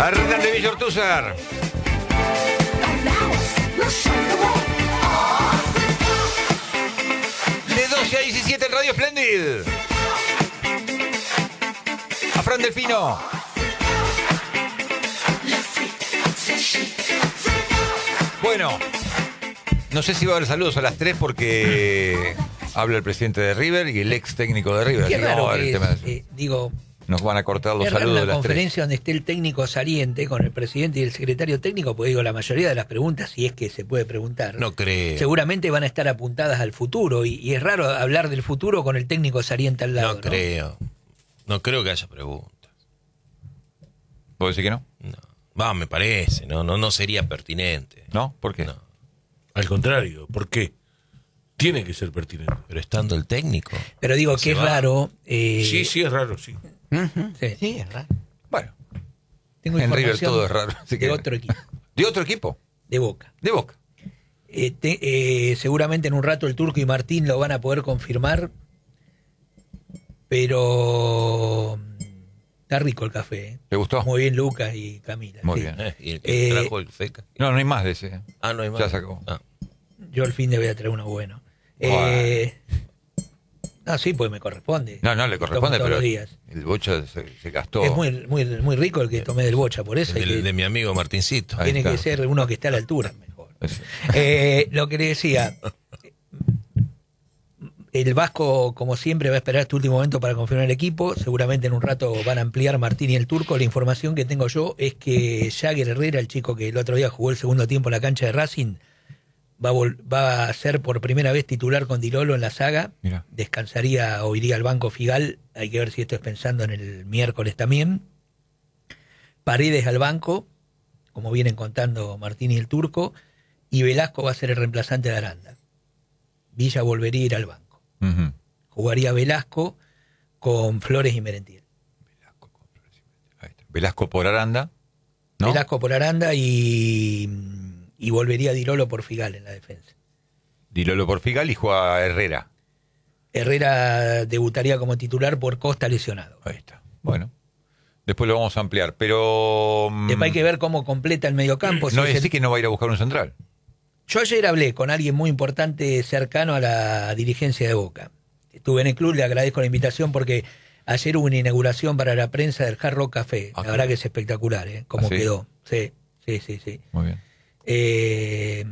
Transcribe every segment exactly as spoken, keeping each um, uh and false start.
Hernán de Villa Ortúzar. De doce a diecisiete en Radio Splendid. A Fran Delfino. Bueno, no sé si va a haber saludos a las tres porque habla el presidente de River y el ex técnico de River. Qué así raro no, que el es, tema de- eh, digo, nos van a cortar los es raro saludos de una las tres. conferencia donde esté el técnico saliente con el presidente y el secretario técnico, porque digo, la mayoría de las preguntas, si es que se puede preguntar, No creo. seguramente van a estar apuntadas al futuro, y, y es raro hablar del futuro con el técnico saliente al lado. No ¿no? creo. No creo que haya preguntas. ¿Vos decís que no? No. Va, me parece. No, no, no sería pertinente. ¿No? ¿Por qué? No. Al contrario, ¿por qué? Tiene que ser pertinente. Pero estando el técnico. Pero digo Se que es va. raro. eh, Sí, sí, es raro, sí. sí. Sí, es raro. Bueno, Tengo en River información todo es raro. así que- de otro equipo, ¿De otro equipo? de Boca. De Boca. Eh, te- eh, seguramente en un rato el Turco y Martín lo van a poder confirmar, pero mm, está rico el café. ¿eh? ¿Te gustó? Muy bien Lucas y Camila. Muy sí. bien. Eh, y el que Eh, trajo el feca. No, no hay más de ese. Ah, no hay más. Ya se acabó. Ah. Yo al fin de voy a traer uno bueno. Bueno. Eh, no, sí, pues me corresponde. No, no le Tomo corresponde, todos pero los días. el Bocha se, se gastó. Es muy, muy, muy rico el que tomé del Bocha, por eso hay Del- que- de mi amigo Martincito. Ahí tiene está. que ser uno que está a la altura mejor. Es- Eh, lo que le decía, el Vasco, como siempre, va a esperar este último momento para confirmar el equipo. Seguramente en un rato van a ampliar Martín y el Turco. La información que tengo yo es que Jagger Herrera, el chico que el otro día jugó el segundo tiempo en la cancha de Racing, va a, vol- va a ser por primera vez titular con Dilolo en la saga. Mira. Descansaría o iría al banco Figal. Hay que ver si esto es pensando en el miércoles también. Paredes al banco, como vienen contando Martín y el Turco. Y Velasco va a ser el reemplazante de Aranda. Villa volvería a ir al banco. Ujú. Jugaría Velasco con Flores y Merentiel. Velasco, con Flores y Merentiel. Ahí está. Velasco por Aranda. ¿No? Velasco por Aranda y, y volvería Dilolo por Figal en la defensa. Dilolo por Figal y juega Herrera. Herrera debutaría como titular por Costa lesionado. Ahí está. Bueno. Después lo vamos a ampliar. Pero. mm, Después hay que ver cómo completa el mediocampo. si no es es el- decir que no va a ir a buscar un central. Yo ayer hablé con alguien muy importante cercano a la dirigencia de Boca. Estuve en el club, le agradezco la invitación porque ayer hubo una inauguración para la prensa del Hard Rock Café. Ah, La verdad sí. que es espectacular, ¿eh? Cómo ¿Ah, sí? quedó. Sí, sí, sí, sí. Muy bien. Eh,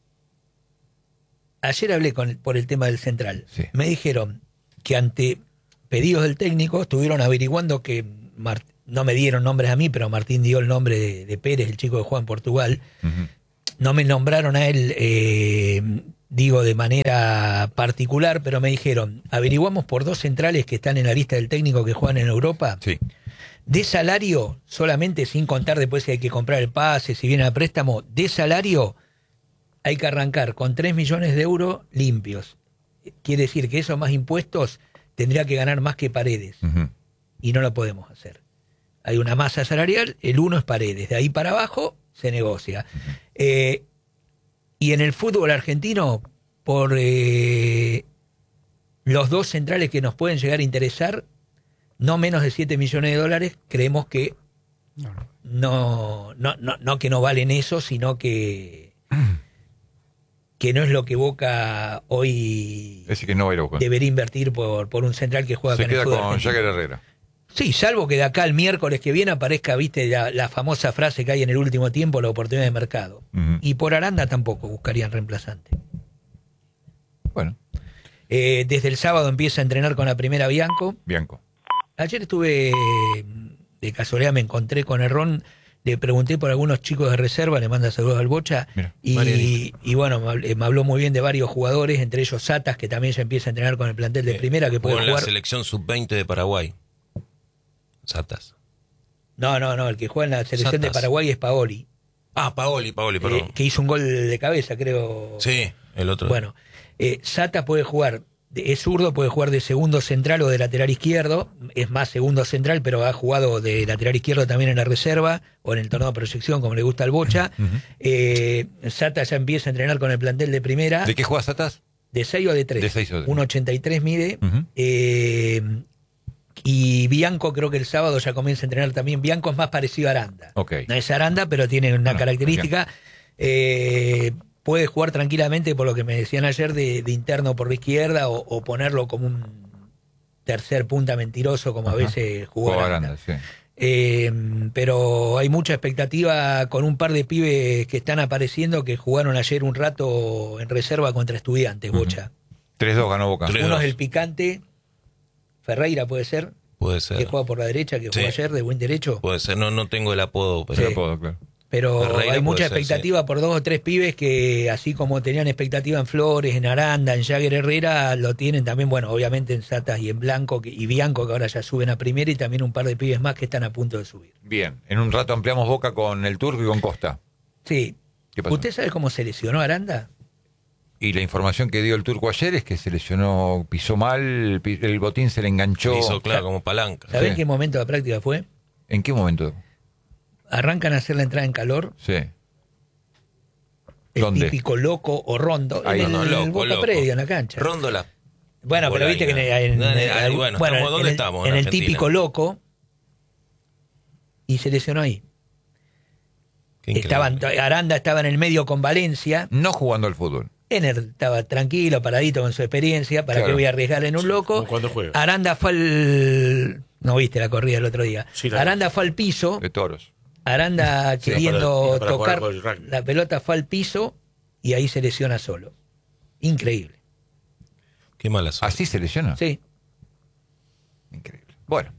ayer hablé con el- por el tema del central. Sí. Me dijeron que ante pedidos del técnico estuvieron averiguando que, Mart- no me dieron nombres a mí, pero Martín dio el nombre de, de Pérez, el chico que juega en Portugal. Ujú. No me nombraron a él, eh, digo, de manera particular, pero me dijeron, averiguamos por dos centrales que están en la lista del técnico que juegan en Europa. Sí. De salario, solamente sin contar después si hay que comprar el pase, si viene a préstamo, de salario hay que arrancar con tres millones de euros limpios. Quiere decir que esos más impuestos tendría que ganar más que Paredes. Ujú. Y no lo podemos hacer. Hay una masa salarial, el uno es Paredes. De ahí para abajo se negocia. Eh, y en el fútbol argentino, por eh, los dos centrales que nos pueden llegar a interesar, no menos de siete millones de dólares, creemos que No, no. no, no, no, no que no valen eso, sino que, que no es lo que Boca hoy Ese que no va a ir a buscar. debería invertir por, por un central que juega Se acá en el queda fútbol con argentino. Jagger Herrera. Sí, salvo que de acá al miércoles que viene aparezca, viste, la, la famosa frase que hay en el último tiempo, la oportunidad de mercado. Ujú. Y por Aranda tampoco buscarían reemplazante. Bueno, Eh, desde el sábado empieza a entrenar con la primera Bianco. Bianco. Ayer estuve, de casualidad me encontré con Errón, le pregunté por algunos chicos de reserva, le manda saludos al Bocha, Mira, y, Marianito. y bueno, me habló- me habló muy bien de varios jugadores, entre ellos Satas, que también ya empieza a entrenar con el plantel de Eh, primera, que jugó puede en la jugar... selección sub veinte de Paraguay. Satas. No, no, no, el que juega en la selección de Satas. Paraguay es Paoli, Ah, Paoli, Paoli, eh, perdón. que hizo un gol de cabeza, creo. Sí, el otro. Bueno, eh, Sata puede jugar, de- es zurdo, puede jugar de segundo central o de lateral izquierdo, es más segundo central, pero ha jugado de lateral izquierdo también en la reserva o en el torneo de proyección, como le gusta al Bocha. eh, Sata ya empieza a entrenar con el plantel de primera, ¿De qué juega Satas? de seis o de tres. De seis o de tres. uno ochenta y tres mide. Ujú. eh, Y Bianco creo que el sábado ya comienza a entrenar también. Bianco es más parecido a Aranda. Ok. No es Aranda, pero tiene una Ah, característica. Eh, puede jugar tranquilamente, por lo que me decían ayer, de, de interno por la izquierda o, o ponerlo como un tercer punta mentiroso, como Ajá. a veces jugó Jugó Aranda. Aranda, sí. Eh, pero hay mucha expectativa con un par de pibes que están apareciendo que jugaron ayer un rato en reserva contra Estudiantes, Ujú. Bocha. tres dos ganó Boca. tres Uno dos. es el picante, Ferreira puede ser, Puede que ser. juega por la derecha, que Sí. jugó ayer de buen derecho. Puede ser. No, no tengo el apodo, pero. Pero apodo, claro. Pero Ferreira hay mucha puede ser, expectativa por dos o tres pibes que, así como tenían expectativa en Flores, en Aranda, en Jagger Herrera, lo tienen también, bueno, obviamente en Satas y en Blanco que- y Bianco, que ahora ya suben a primera, y también un par de pibes más que están a punto de subir. Bien, en un rato ampliamos Boca con el Turco y con Costa. Sí. ¿Qué pasó? ¿Usted sabe cómo se lesionó Aranda? Y la información que dio el Turco ayer es que se lesionó, pisó mal, pi- el botín se le enganchó. Hizo, claro, como palanca. ¿Sabe Sí. en qué momento de la práctica fue? ¿En qué momento? Arrancan a hacer la entrada en calor, Sí. el ¿Dónde? típico loco o rondo, Ahí. en el, No, no, loco, Boca loco. Predio, en la cancha. Rondo la. Bueno, pero viste que en, en- en- No, no, en- ahí, bueno, bueno, estamos- ¿dónde en el, estamos? en En el Argentina. típico loco, y se lesionó ahí. Qué increíble. Estaban, Aranda estaba en el medio con Valencia, No jugando al fútbol. Ener estaba tranquilo, paradito con su experiencia, ¿para Claro. qué voy a arriesgar en un loco? como cuando juega. Aranda fue al... No viste la corrida el otro día. Sí, la- Aranda fue al piso, De toros. Aranda Sí, queriendo para- para tocar, jugar con el rugby. la pelota fue al piso y ahí se lesiona solo. Increíble. Qué mala suerte. ¿Así se lesiona? Sí. Increíble. Bueno.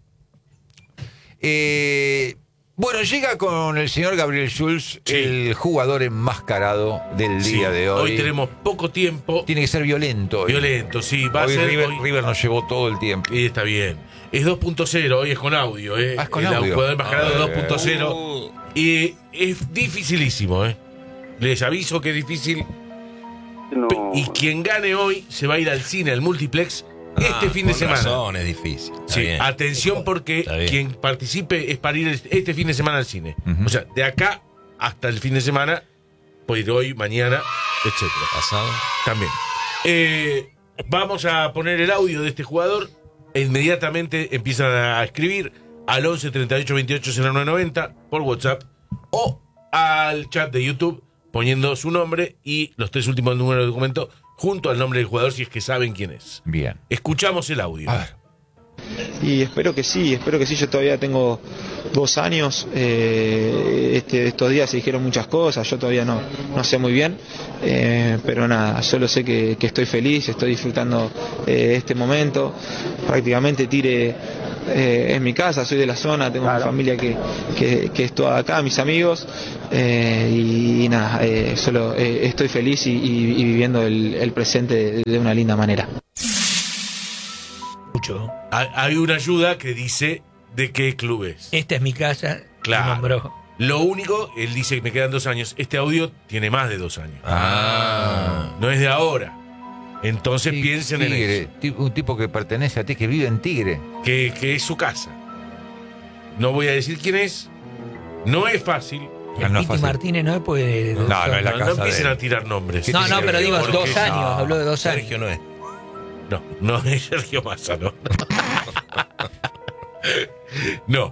Eh, bueno, llega con el señor Gabriel Schulz, Sí. el jugador enmascarado del Sí, día de hoy. Hoy tenemos poco tiempo. Tiene que ser violento. hoy. Violento, sí. Va Hoy a ser. River, hoy- River nos llevó todo el tiempo. Y está bien. Es dos punto cero, hoy es con audio, ¿eh? Ah, es con el audio. jugador enmascarado Ah, dos punto cero. Uh, Y es dificilísimo, ¿eh? Les aviso que es difícil. No, Y quien gane hoy se va a ir al cine, al multiplex, ah, este fin de con semana. razón, es difícil. Está Sí, bien. atención porque Está bien. quien participe es para ir este fin de semana al cine. Ujú. O sea, de acá hasta el fin de semana, puede ir hoy, mañana, etcétera. Pasado. También. Eh, vamos a poner el audio de este jugador e inmediatamente empiezan a escribir al once treinta y ocho veintiocho cero nueve noventa por WhatsApp o al chat de YouTube poniendo su nombre y los tres últimos números de documento junto al nombre del jugador si es que saben quién es. Bien. Escuchamos el audio. A ver. Y espero que sí, espero que sí. Yo todavía tengo dos años. eh, este, estos días se dijeron muchas cosas. Yo todavía no, no sé muy bien. eh, pero nada, solo sé que, que estoy feliz, estoy disfrutando eh, este momento. Prácticamente tiré eh, en mi casa, soy de la zona, tengo una familia que, que, que es toda acá, mis amigos. eh, y, y nada, eh, solo eh, estoy feliz y, y- y viviendo el, el presente de, de una linda manera. Mucho. Hay hay una ayuda que dice de qué club es. Esta es mi casa. Claro. y nombró. Lo único, él dice que me quedan dos años. Este audio tiene más de dos años. Ah. No es de ahora. Entonces Sí, piensen en Tigre, eso. ti- un tipo que pertenece a ti, que vive en Tigre. Que, que es su casa. No voy a decir quién es. No es fácil. Ah, El no es Piti fácil. Martínez no es pues. No, no es la No, casa no empiecen de- a tirar nombres. ¿Qué No, tiene no, que pero ver? digo, Porque- dos años, no. habló de dos años. Sergio no es. No, no es Sergio Massa, no. No.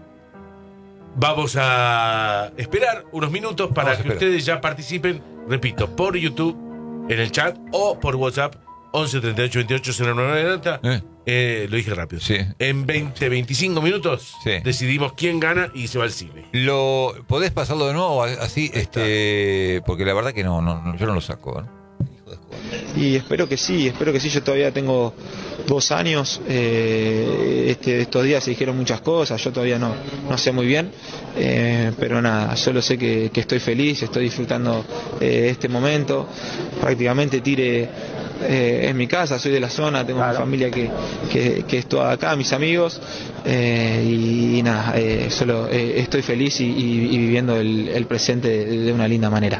Vamos a esperar unos minutos para Vamos a que esperar. ustedes ya participen, repito, por YouTube, en el chat o por WhatsApp once treinta y ocho veintiocho cero nueve noventa. ¿Eh? Eh, lo dije rápido. Sí. En veinte, veinticinco minutos Sí. decidimos quién gana y se va al cine. Lo, ¿Podés pasarlo de nuevo así? este Porque la verdad que no, no, no, yo no lo saco. ¿no? Y espero que sí, espero que sí. Yo todavía tengo dos años. eh, este, estos días se dijeron muchas cosas. Yo todavía no, no sé muy bien. eh, pero nada, solo sé que, que estoy feliz, estoy disfrutando eh, este momento. Prácticamente tiré eh, en mi casa, soy de la zona, tengo una familia que, que, que es toda acá, mis amigos. eh, y, y nada, eh, solo eh, estoy feliz y, y- y viviendo el, el presente de, de una linda manera.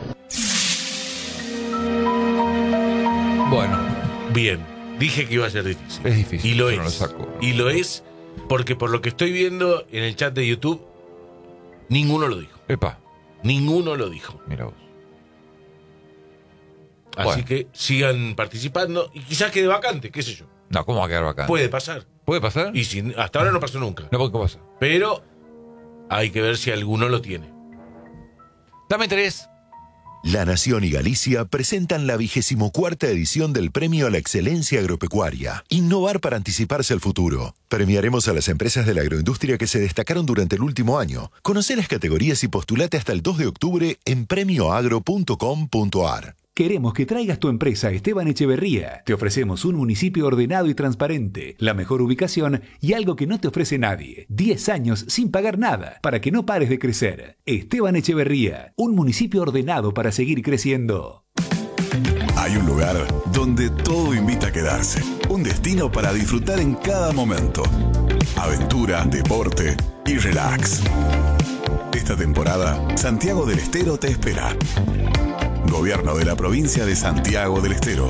Bueno, Bien, dije que iba a ser difícil. es difícil. Y lo yo es. no lo saco. Y lo es porque por lo que estoy viendo en el chat de YouTube, ninguno lo dijo. Epa, Ninguno lo dijo. mira vos. Así Bueno. que sigan participando y quizás quede vacante, qué sé yo. No, ¿cómo va a quedar vacante? Puede pasar. ¿Puede pasar? Y si, hasta ahora no pasó nunca. No, ¿por qué pasa? Pero hay que ver si alguno lo tiene. Dame tres. La Nación y Galicia presentan la vigésimo cuarta edición del Premio a la Excelencia Agropecuaria. Innovar para anticiparse al futuro. Premiaremos a las empresas de la agroindustria que se destacaron durante el último año. Conoce las categorías y postulate hasta el dos de octubre en premio agro punto com punto a r. Queremos que traigas tu empresa a Esteban Echeverría. Te ofrecemos un municipio ordenado y transparente, la mejor ubicación y algo que no te ofrece nadie. diez años sin pagar nada, para que no pares de crecer. Esteban Echeverría, un municipio ordenado para seguir creciendo. Hay un lugar donde todo invita a quedarse. Un destino para disfrutar en cada momento. Aventura, deporte y relax. Esta temporada, Santiago del Estero te espera. Gobierno de la provincia de Santiago del Estero.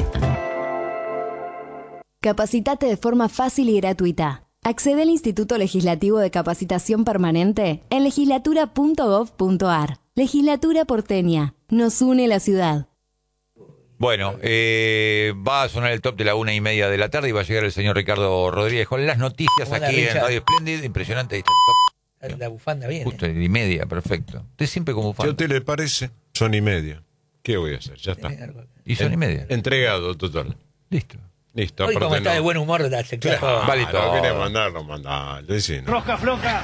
Capacitate de forma fácil y gratuita. Accede al Instituto Legislativo de Capacitación Permanente en legislatura punto gov punto a r. Legislatura porteña. Nos une la ciudad. Bueno, eh, va a sonar el top de la una y media de la tarde y va a llegar el señor Ricardo Rodríguez con las noticias Buena aquí en Richard. Radio Splendid. Impresionante, ahí está el top. La bufanda viene. Justo y media, perfecto. Usted siempre como Si a fan. usted le parece, son y media. ¿Qué voy a hacer? Ya está. Y son y media. Entregado, total. Listo. Listo. Hoy como aparte está no. de buen humor, la sector. Claro, Vale todo. querés mandarlo, mandalo. Decí, no. Rosca floja.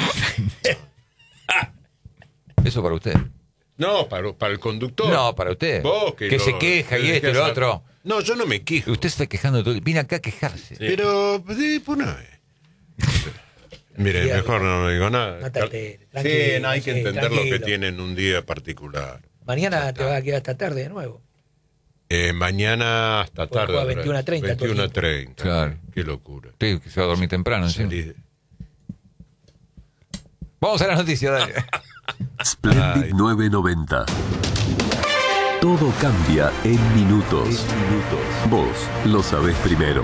Eso para usted. No, para, para el conductor. No, para usted. Vos que lo- se queja y que esto y lo dejás- otro. No, yo no me quejo. Usted se está quejando todo. Viene acá a quejarse. Pero, sí, por una vez. Mire, Sí, mejor no me digo nada. No te alteres, Sí, tranquilo, no, hay que sí, entender lo tranquilo. que tienen un día particular. Mañana te vas a quedar hasta tarde de nuevo. Eh, mañana hasta Porque tarde. juega veintiuno a treinta todo el veintiuno a tiempo. treinta. Claro. Qué locura. Usted que se va a dormir temprano. ¿sí? Salí- Vamos a las noticias, dale. Splendid Ay. novecientos noventa. Todo cambia en minutos. Vos lo sabés primero.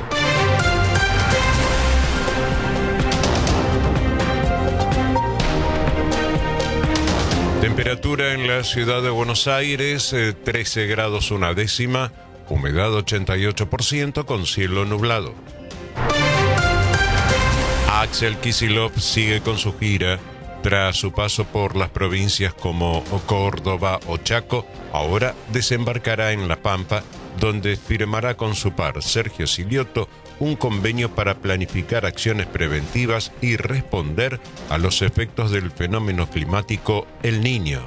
Temperatura en la ciudad de Buenos Aires, eh, trece grados una décima, humedad ochenta y ocho por ciento con cielo nublado. Axel Kicillof sigue con su gira. Tras su paso por las provincias como Córdoba o Chaco, ahora desembarcará en La Pampa, donde firmará con su par, Sergio Siliotto, un convenio para planificar acciones preventivas y responder a los efectos del fenómeno climático El Niño.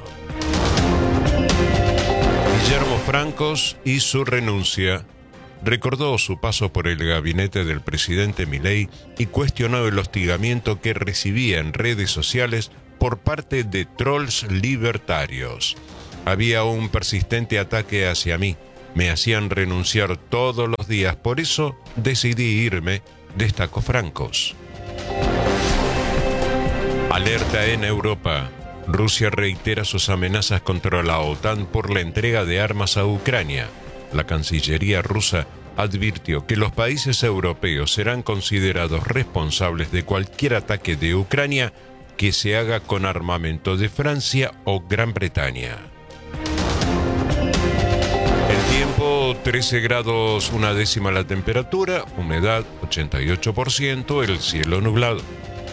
Guillermo Francos y su renuncia. Recordó su paso por el gabinete del presidente Milei y cuestionó el hostigamiento que recibía en redes sociales por parte de trolls libertarios. Había un persistente ataque hacia mí. Me hacían renunciar todos los días, por eso decidí irme, destacó Francos. Alerta en Europa. Rusia reitera sus amenazas contra la OTAN por la entrega de armas a Ucrania. La Cancillería rusa advirtió que los países europeos serán considerados responsables de cualquier ataque de Ucrania que se haga con armamento de Francia o Gran Bretaña. El tiempo, trece grados una décima la temperatura, humedad ochenta y ocho por ciento, el cielo nublado.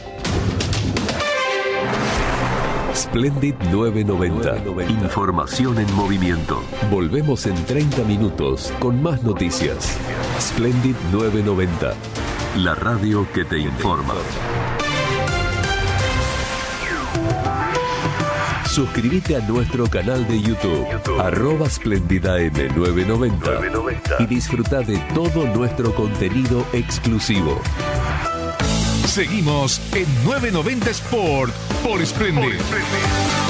Splendid novecientos noventa. Información en movimiento. Volvemos en treinta minutos con más noticias. Splendid novecientos noventa. La radio que te informa. Suscríbete a nuestro canal de YouTube, arroba SplendidAM novecientos noventa, y disfruta de todo nuestro contenido exclusivo. Seguimos en novecientos noventa Sport por Splendid.